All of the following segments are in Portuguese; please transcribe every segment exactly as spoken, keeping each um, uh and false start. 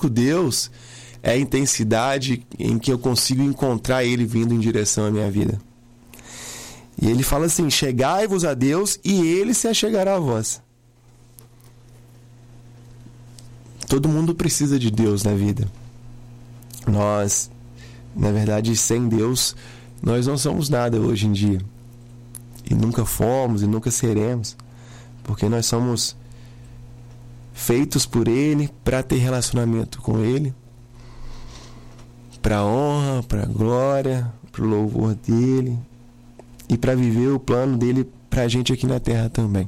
busco Deus é a intensidade em que eu consigo encontrar Ele vindo em direção à minha vida. E ele fala assim: chegai-vos a Deus e Ele se achegará a vós. Todo mundo precisa de Deus na vida. Nós, na verdade, sem Deus, nós não somos nada hoje em dia. E nunca fomos e nunca seremos. Porque nós somos feitos por Ele para ter relacionamento com Ele, para a honra, para a glória, para o louvor dEle e para viver o plano dEle para a gente aqui na terra também.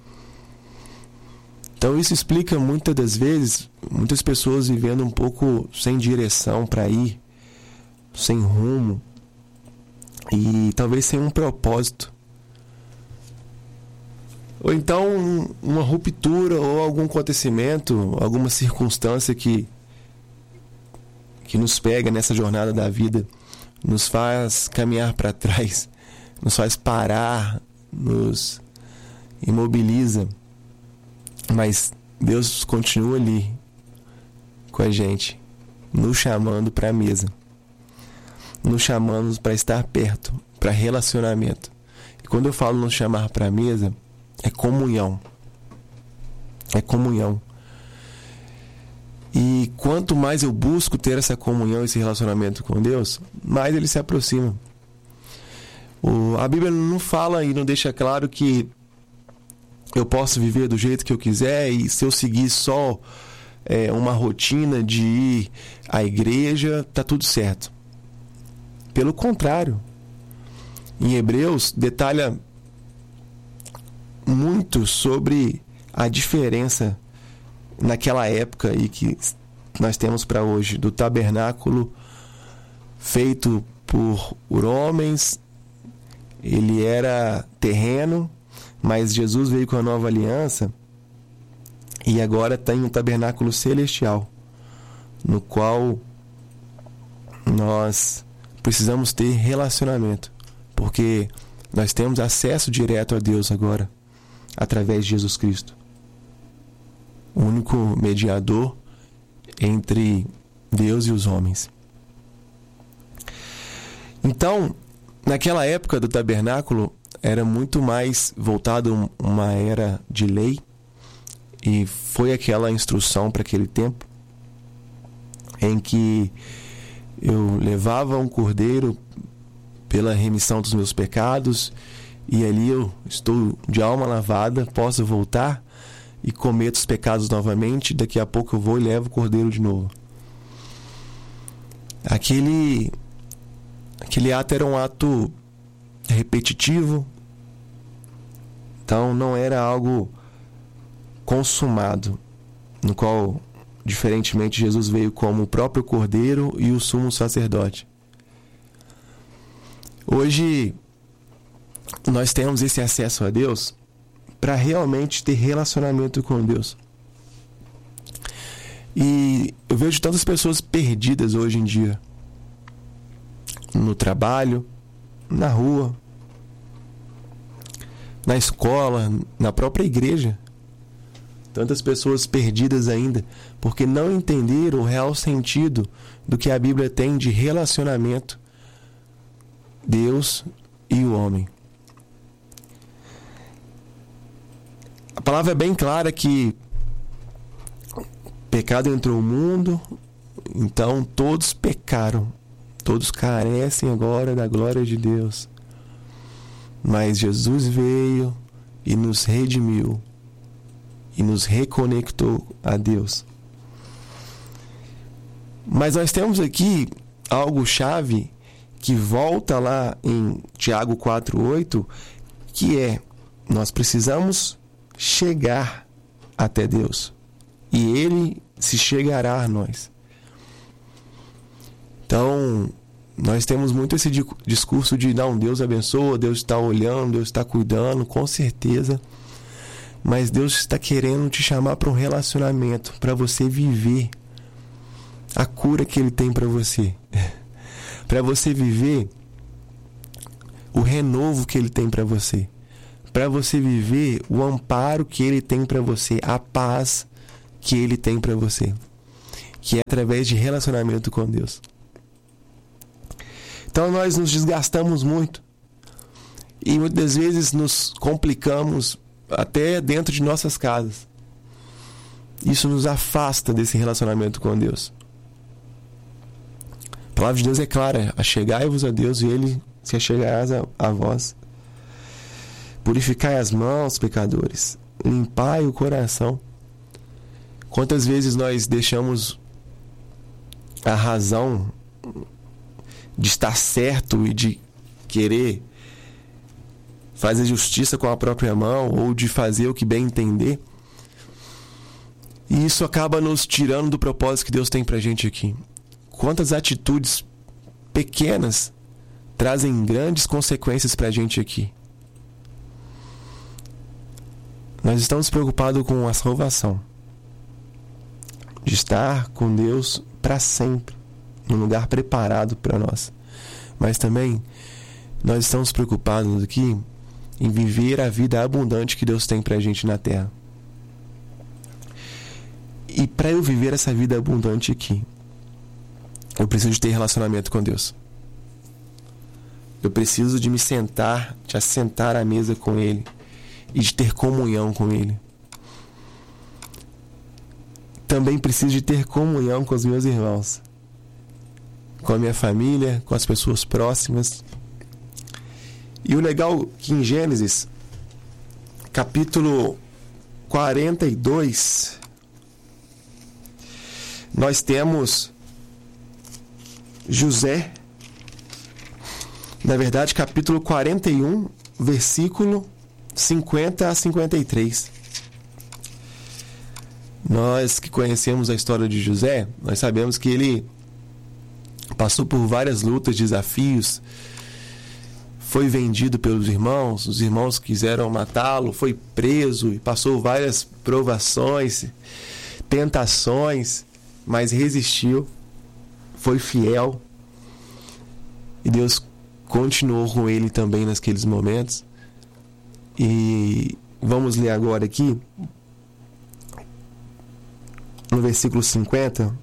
Então isso explica muitas das vezes, muitas pessoas vivendo um pouco sem direção para ir, sem rumo e talvez sem um propósito. Ou então uma ruptura ou algum acontecimento, alguma circunstância que, que nos pega nessa jornada da vida, nos faz caminhar para trás, nos faz parar, nos imobiliza. Mas Deus continua ali com a gente, nos chamando para a mesa, nos chamando para estar perto, para relacionamento. E quando eu falo nos chamar para a mesa, é comunhão. É comunhão. E quanto mais eu busco ter essa comunhão, esse relacionamento com Deus, mais Ele se aproxima. O, a Bíblia não fala e não deixa claro que eu posso viver do jeito que eu quiser e se eu seguir só é, uma rotina de ir à igreja, tá tudo certo. Pelo contrário, em Hebreus detalha muito sobre a diferença naquela época e que nós temos para hoje, do tabernáculo feito por, por homens. Ele era terreno, mas Jesus veio com a nova aliança e agora tem um tabernáculo celestial, no qual nós precisamos ter relacionamento, porque nós temos acesso direto a Deus agora, através de Jesus Cristo, o único mediador entre Deus e os homens. Então, naquela época do tabernáculo, era muito mais voltado a uma era de lei, e foi aquela instrução para aquele tempo em que eu levava um cordeiro pela remissão dos meus pecados, e ali eu estou de alma lavada, posso voltar e cometo os pecados novamente, daqui a pouco eu vou e levo o cordeiro de novo. Aquele, aquele ato era um ato repetitivo, então não era algo consumado, no qual, diferentemente, Jesus veio como o próprio cordeiro e o sumo sacerdote. Hoje nós temos esse acesso a Deus para realmente ter relacionamento com Deus. E eu vejo tantas pessoas perdidas hoje em dia, no trabalho, na rua, na escola, na própria igreja. Tantas pessoas perdidas ainda, porque não entenderam o real sentido do que a Bíblia tem de relacionamento, Deus e o homem. A palavra é bem clara que pecado entrou no mundo, então todos pecaram, todos carecem agora da glória de Deus. Mas Jesus veio e nos redimiu e nos reconectou a Deus. Mas nós temos aqui algo chave que volta lá em Tiago quatro, oito, que é: nós precisamos chegar até Deus e Ele se chegará a nós. Então, nós temos muito esse discurso de não, Deus abençoa, Deus está olhando, Deus está cuidando, com certeza. Mas Deus está querendo te chamar para um relacionamento, para você viver a cura que Ele tem para você. Para você viver o renovo que Ele tem para você. Para você viver o amparo que Ele tem para você, a paz que Ele tem para você. que é através de relacionamento com Deus. Então nós nos desgastamos muito e muitas vezes nos complicamos até dentro de nossas casas. Isso nos afasta desse relacionamento com Deus. A palavra de Deus é clara: achegai-vos a Deus e Ele se achegará a, a vós. Purificai as mãos, pecadores, limpai o coração. Quantas vezes nós deixamos a razão de estar certo e de querer fazer justiça com a própria mão ou de fazer o que bem entender, e isso acaba nos tirando do propósito que Deus tem pra gente aqui. Quantas atitudes pequenas trazem grandes consequências pra gente aqui. Nós estamos preocupados com a salvação, de estar com Deus para sempre, num lugar preparado para nós. Mas também nós estamos preocupados aqui em viver a vida abundante que Deus tem pra gente na terra. E para eu viver essa vida abundante aqui, eu preciso de ter relacionamento com Deus. Eu preciso de me sentar, de assentar à mesa com Ele e de ter comunhão com Ele. Também preciso de ter comunhão com os meus irmãos, com a minha família, com as pessoas próximas. E o legal é que em Gênesis, capítulo quarenta e dois, nós temos José, na verdade, capítulo quarenta e um, versículo cinquenta a cinquenta e três. Nós que conhecemos a história de José, nós sabemos que ele passou por várias lutas, desafios, foi vendido pelos irmãos, os irmãos quiseram matá-lo, foi preso e passou várias provações, tentações, mas resistiu, foi fiel, e Deus continuou com ele também naqueles momentos. E vamos ler agora aqui no versículo cinquenta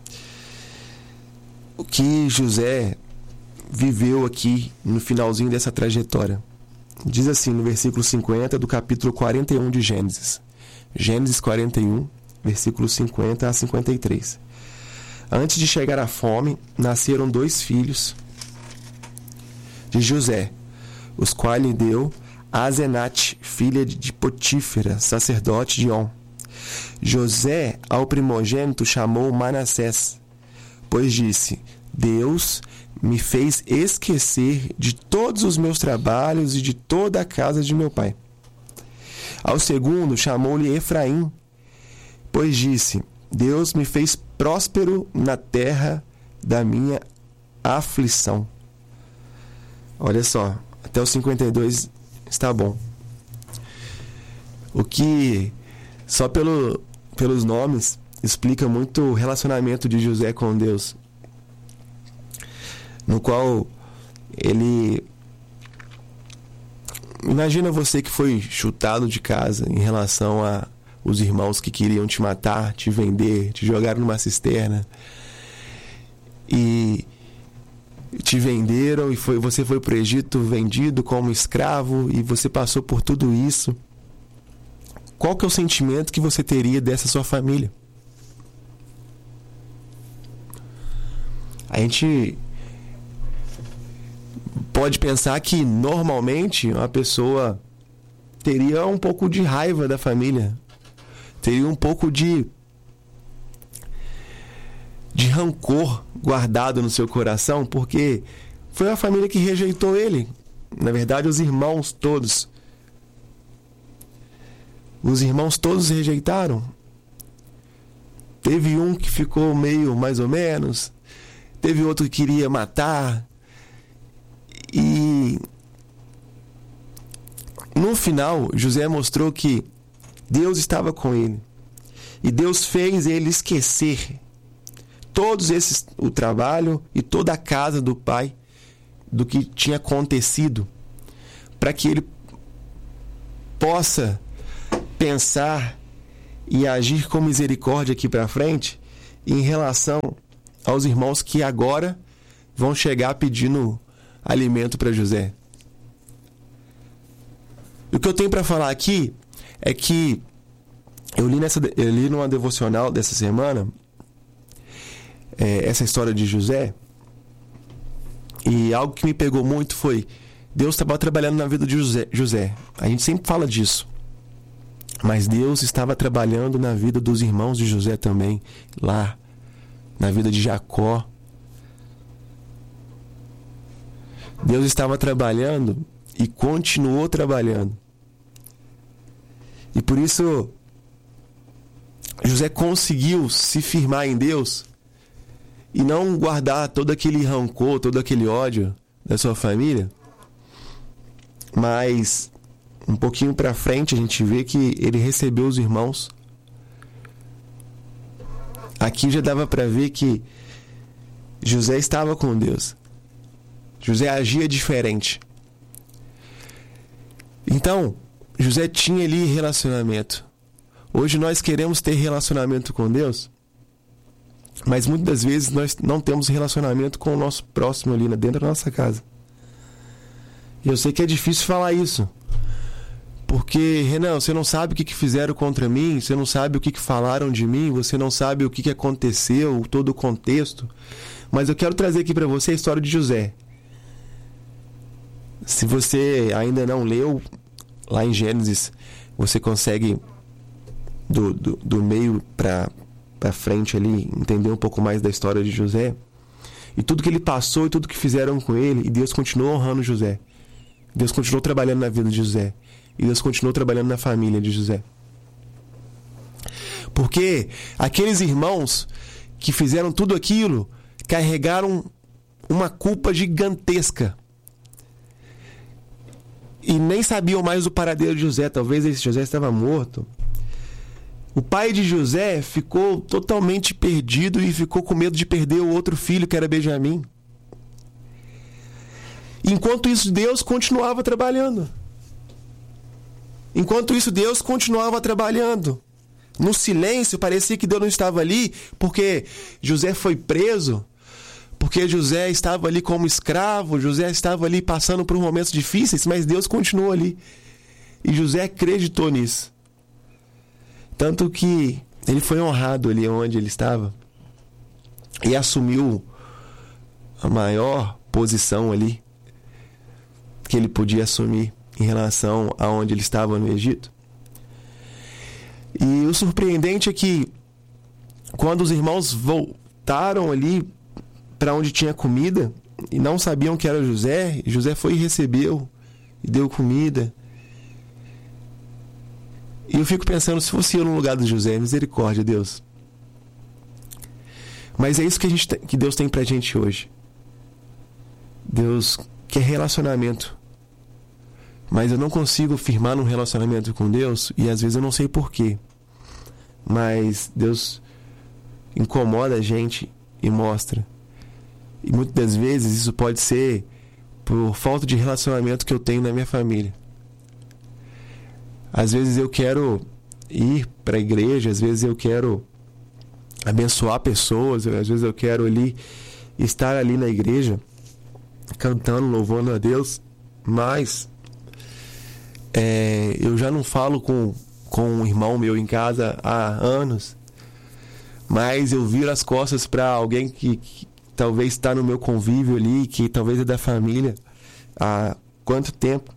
o que José viveu aqui no finalzinho dessa trajetória. Diz assim no versículo cinquenta do capítulo quarenta e um de Gênesis. Gênesis quarenta e um, versículos cinquenta a cinquenta e três. Antes de chegar a fome, nasceram dois filhos de José, os quais lhe deu Asenate, filha de Potífera, sacerdote de On. José, ao primogênito, chamou Manassés, pois disse: Deus me fez esquecer de todos os meus trabalhos e de toda a casa de meu pai. Ao segundo, chamou-lhe Efraim, pois disse: Deus me fez próspero na terra da minha aflição. Olha só, até o cinquenta e dois está bom. O que, só pelo, pelos nomes, explica muito o relacionamento de José com Deus, no qual ele... Imagina você que foi chutado de casa em relação a os irmãos que queriam te matar, te vender, te jogar numa cisterna, e te venderam, e foi, você foi para o Egito vendido como escravo, e você passou por tudo isso. Qual que é o sentimento que você teria dessa sua família? A gente pode pensar que normalmente uma pessoa teria um pouco de raiva da família, teria um pouco de de rancor guardado no seu coração, porque foi a família que rejeitou ele. Na verdade, os irmãos todos. Os irmãos todos rejeitaram. Teve um que ficou meio mais ou menos, teve outro que queria matar, e no final, José mostrou que Deus estava com ele, e Deus fez ele esquecer todos esses, o trabalho e toda a casa do pai, do que tinha acontecido, para que ele possa pensar e agir com misericórdia aqui para frente em relação aos irmãos que agora vão chegar pedindo alimento para José. O que eu tenho para falar aqui é que eu li, nessa, eu li numa devocional dessa semana é, essa história de José, e algo que me pegou muito foi: Deus estava trabalhando na vida de José, José. A gente sempre fala disso, mas Deus estava trabalhando na vida dos irmãos de José também, lá na vida de Jacó. Deus estava trabalhando e continuou trabalhando. E por isso José conseguiu se firmar em Deus e não guardar todo aquele rancor, todo aquele ódio da sua família. Mas um pouquinho para frente a gente vê que ele recebeu os irmãos. Aqui já dava para ver que José estava com Deus. José agia diferente. Então, José tinha ali relacionamento. Hoje nós queremos ter relacionamento com Deus, mas muitas das vezes nós não temos relacionamento com o nosso próximo ali dentro da nossa casa. E eu sei que é difícil falar isso, porque, Renan, você não sabe o que fizeram contra mim, você não sabe o que falaram de mim, você não sabe o que aconteceu, todo o contexto. Mas eu quero trazer aqui para você a história de José. Se você ainda não leu, lá em Gênesis, você consegue, do, do, do meio para para frente ali, entender um pouco mais da história de José. E tudo que ele passou e tudo que fizeram com ele, e Deus continuou honrando José. Deus continuou trabalhando na vida de José. E Deus continuou trabalhando na família de José. Porque aqueles irmãos que fizeram tudo aquilo carregaram uma culpa gigantesca. E nem sabiam mais o paradeiro de José. Talvez esse José estava morto. O pai de José ficou totalmente perdido e ficou com medo de perder o outro filho, que era Benjamim. Enquanto isso, Deus continuava trabalhando. Enquanto isso, Deus continuava trabalhando. No silêncio, parecia que Deus não estava ali, porque José foi preso, porque José estava ali como escravo, José estava ali passando por momentos difíceis, mas Deus continuou ali. E José acreditou nisso. Tanto que ele foi honrado ali onde ele estava e assumiu a maior posição ali que ele podia assumir em relação a onde ele estava no Egito. E o surpreendente é que quando os irmãos voltaram ali para onde tinha comida e não sabiam que era José, José foi e recebeu e deu comida. E eu fico pensando, se fosse eu no lugar de José, misericórdia, Deus. Mas é isso que, a gente, que Deus tem pra gente hoje. Deus quer relacionamento. Mas eu não consigo firmar num relacionamento com Deus, e às vezes eu não sei porquê. Mas Deus incomoda a gente e mostra. E muitas das vezes isso pode ser por falta de relacionamento que eu tenho na minha família. Às vezes eu quero ir para a igreja, às vezes eu quero abençoar pessoas, às vezes eu quero ali estar ali na igreja, cantando, louvando a Deus, mas é, eu já não falo com, com um irmão meu em casa há anos, mas eu viro as costas para alguém que, que talvez está no meu convívio ali, que talvez é da família, há quanto tempo.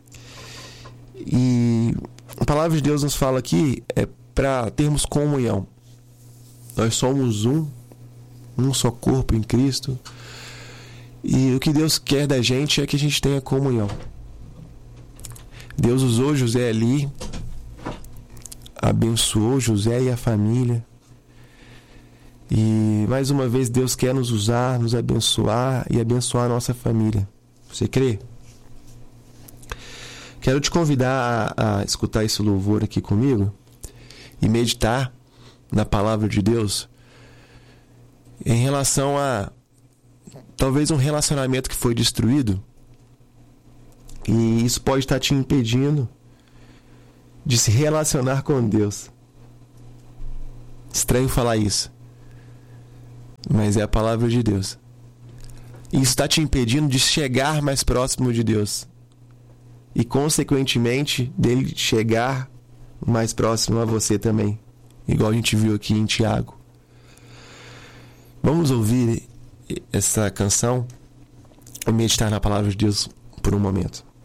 E a palavra de Deus nos fala aqui é para termos comunhão. Nós somos um, um só corpo em Cristo. E o que Deus quer da gente é que a gente tenha comunhão. Deus usou José ali, abençoou José e a família. E mais uma vez Deus quer nos usar, nos abençoar e abençoar a nossa família. Você crê? Quero te convidar a, a escutar esse louvor aqui comigo e meditar na palavra de Deus em relação a talvez um relacionamento que foi destruído, e isso pode estar te impedindo de se relacionar com Deus. Estranho falar isso, mas é a palavra de Deus. E isso está te impedindo de chegar mais próximo de Deus. E, consequentemente, dele chegar mais próximo a você também. Igual a gente viu aqui em Tiago. Vamos ouvir essa canção e meditar na palavra de Deus por um momento.